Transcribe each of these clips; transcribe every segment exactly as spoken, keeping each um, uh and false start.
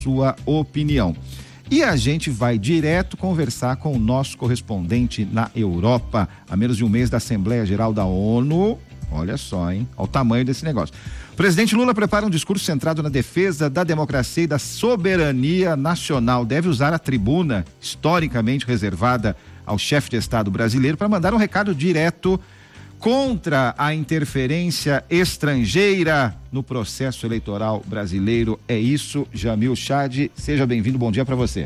sua opinião. E a gente vai direto conversar com o nosso correspondente na Europa, a menos de um mês da Assembleia Geral da ONU. Olha só, hein? Olha o tamanho desse negócio. O presidente Lula prepara um discurso centrado na defesa da democracia e da soberania nacional. Deve usar a tribuna historicamente reservada ao chefe de Estado brasileiro para mandar um recado direto contra a interferência estrangeira no processo eleitoral brasileiro. É isso, Jamil Chad, seja bem-vindo, bom dia para você.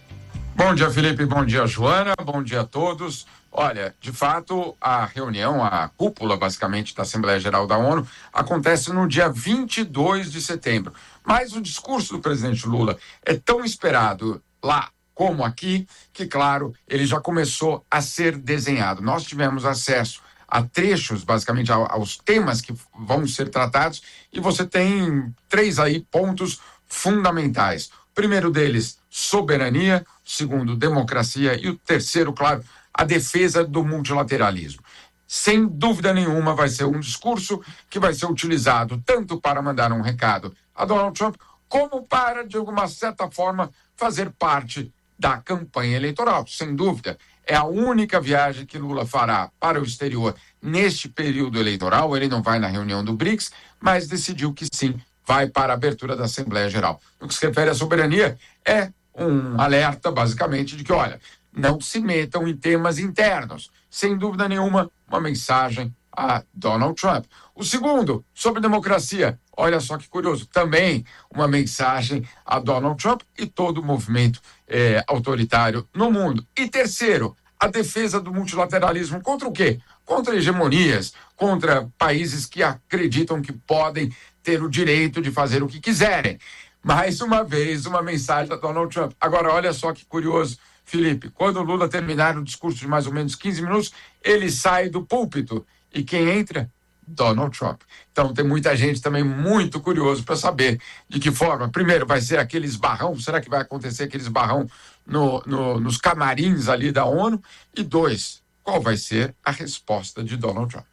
Bom dia, Felipe, bom dia, Joana, bom dia a todos. Olha, de fato, a reunião, a cúpula, basicamente, da Assembleia Geral da ONU, acontece no dia vinte e dois de setembro. Mas o discurso do presidente Lula é tão esperado lá como aqui, que, claro, ele já começou a ser desenhado. Nós tivemos acesso a trechos, basicamente, aos temas que vão ser tratados, e você tem três aí pontos fundamentais. O primeiro deles, soberania, o segundo, democracia, e o terceiro, claro, a defesa do multilateralismo. Sem dúvida nenhuma, vai ser um discurso que vai ser utilizado tanto para mandar um recado a Donald Trump, como para, de alguma certa forma, fazer parte da campanha eleitoral. Sem dúvida, é a única viagem que Lula fará para o exterior neste período eleitoral. Ele não vai na reunião do BRICS, mas decidiu que sim, vai para a abertura da Assembleia Geral. No que se refere à soberania, é um alerta, basicamente, de que, olha, não se metam em temas internos. Sem dúvida nenhuma, uma mensagem a Donald Trump. O segundo, sobre democracia, olha só que curioso, também uma mensagem a Donald Trump e todo o movimento é, autoritário no mundo. E terceiro, a defesa do multilateralismo contra o quê? Contra hegemonias, contra países que acreditam que podem ter o direito de fazer o que quiserem. Mais uma vez, uma mensagem a Donald Trump. Agora, olha só que curioso, Felipe, quando o Lula terminar o discurso de mais ou menos quinze minutos, ele sai do púlpito. E quem entra? Donald Trump. Então tem muita gente também muito curioso para saber de que forma, primeiro, vai ser aquele esbarrão, será que vai acontecer aquele esbarrão no, no, nos camarins ali da ONU? E dois, qual vai ser a resposta de Donald Trump?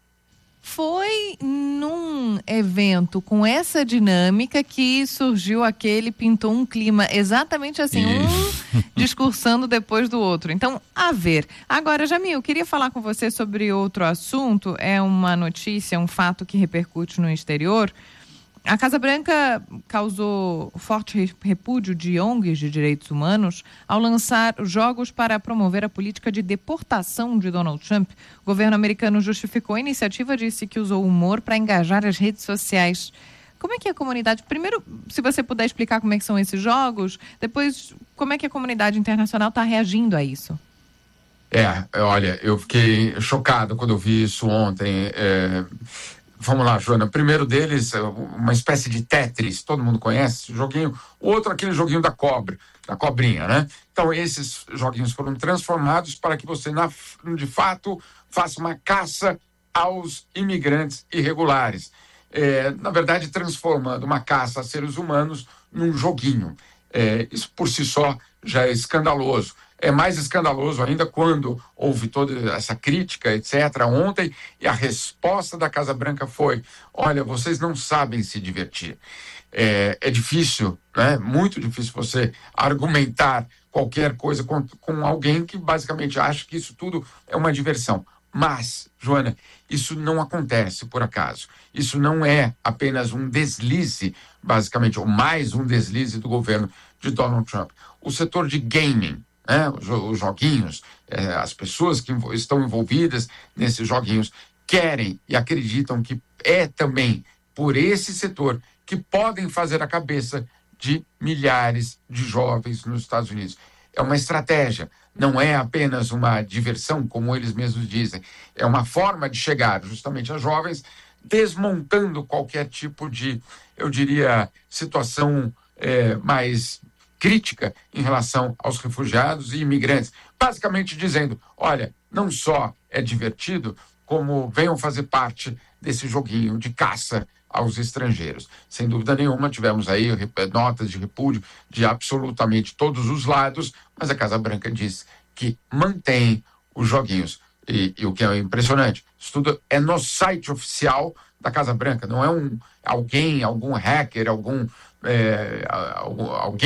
Foi num evento com essa dinâmica que surgiu aquele, pintou um clima exatamente assim, um discursando depois do outro. Então, a ver. Agora, Jamil, queria falar com você sobre outro assunto. É uma notícia, um fato que repercute no exterior. A Casa Branca causou forte repúdio de O N Gs de direitos humanos ao lançar jogos para promover a política de deportação de Donald Trump. O governo americano justificou a iniciativa, disse que usou o humor para engajar as redes sociais. Como é que a comunidade... Primeiro, se você puder explicar como é que são esses jogos, depois, como é que a comunidade internacional está reagindo a isso? É, olha, eu fiquei chocado quando eu vi isso ontem. É... Vamos lá, Joana. O primeiro deles, uma espécie de Tetris, todo mundo conhece esse joguinho. O outro, aquele joguinho da cobra, da cobrinha, né? Então, esses joguinhos foram transformados para que você, na, de fato, faça uma caça aos imigrantes irregulares. É, na verdade, transformando uma caça a seres humanos num joguinho. É, isso, por si só, já é escandaloso. É mais escandaloso ainda quando houve toda essa crítica, etcétera, ontem, e a resposta da Casa Branca foi: olha, vocês não sabem se divertir. É, é difícil, né? Muito difícil você argumentar qualquer coisa com, com alguém que basicamente acha que isso tudo é uma diversão. Mas, Joana, isso não acontece por acaso. Isso não é apenas um deslize, basicamente, ou mais um deslize do governo de Donald Trump. O setor de gaming, né, os, os joguinhos, é, as pessoas que envol- estão envolvidas nesses joguinhos querem e acreditam que é também por esse setor que podem fazer a cabeça de milhares de jovens nos Estados Unidos. É uma estratégia, não é apenas uma diversão, como eles mesmos dizem. É uma forma de chegar justamente a jovens, desmontando qualquer tipo de, eu diria, situação é, mais crítica em relação aos refugiados e imigrantes. Basicamente dizendo, olha, não só é divertido, como venham fazer parte desse joguinho de caça aos estrangeiros. Sem dúvida nenhuma, tivemos aí notas de repúdio de absolutamente todos os lados, mas a Casa Branca diz que mantém os joguinhos. E, e o que é impressionante, isso tudo é no site oficial da Casa Branca, não é um alguém, algum hacker, algum, é, algum alguém